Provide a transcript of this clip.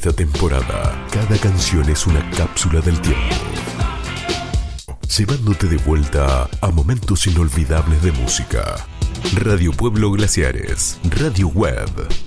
esta temporada, cada canción es una cápsula del tiempo, llevándote de vuelta a momentos inolvidables de música. Radio Pueblo Glaciares, Radio Web,